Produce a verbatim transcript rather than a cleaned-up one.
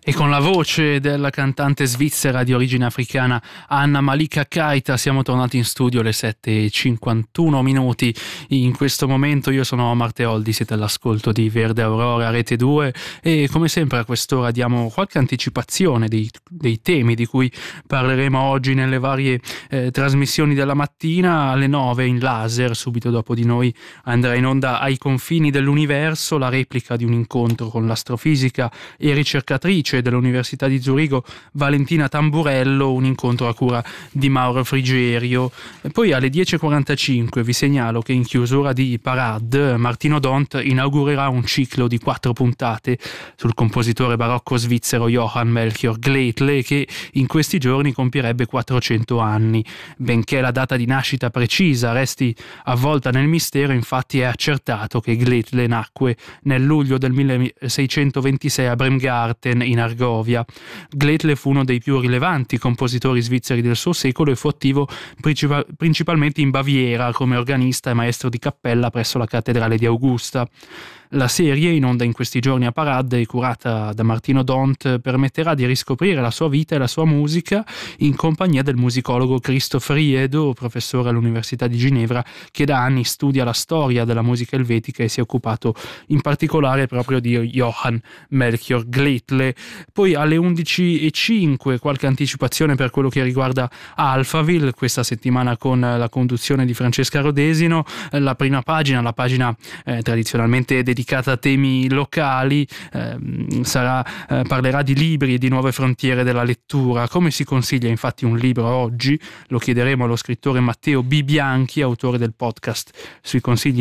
E con la voce della cantante svizzera di origine africana Anna Malika Keita siamo tornati in studio alle sette e cinquantuno minuti. In questo momento io sono Marteoldi, siete all'ascolto di Verde Aurora Rete due e come sempre a quest'ora diamo qualche anticipazione dei, dei temi di cui parleremo oggi nelle varie eh, trasmissioni della mattina. Alle nove in laser, subito dopo di noi andrà in onda Ai confini dell'universo, la replica di un incontro con l'astrofisica e ricercatrice dell'Università di Zurigo Valentina Tamburello, un incontro a cura di Mauro Frigerio. E poi alle dieci e quarantacinque vi segnalo che in chiusura di Parade Martino Dont inaugurerà un ciclo di quattro puntate sul compositore barocco svizzero Johann Melchior Gleitle, che in questi giorni compierebbe quattrocento anni. Benché la data di nascita precisa resti avvolta nel mistero, infatti è accertato che Gleitle nacque nel luglio del milleseicentoventisei a Bremgarten in Argovia. Gleitle fu uno dei più rilevanti compositori svizzeri del suo secolo e fu attivo principal- principalmente in Baviera come organista e maestro di cappella presso la cattedrale di Augusta. La serie, in onda in questi giorni a Parade e curata da Martino Dont, permetterà di riscoprire la sua vita e la sua musica in compagnia del musicologo Christoph Riedo, professore all'Università di Ginevra, che da anni studia la storia della musica elvetica e si è occupato in particolare proprio di Johann Melchior Gleitle. Poi alle undici e cinque qualche anticipazione per quello che riguarda Alphaville, questa settimana con la conduzione di Francesca Rodesino. La prima pagina, la pagina eh, tradizionalmente dedicata dedicata a temi locali, eh, sarà, eh, parlerà di libri e di nuove frontiere della lettura. Come si consiglia infatti un libro oggi? Lo chiederemo allo scrittore Matteo B. Bianchi, autore del podcast sui consigli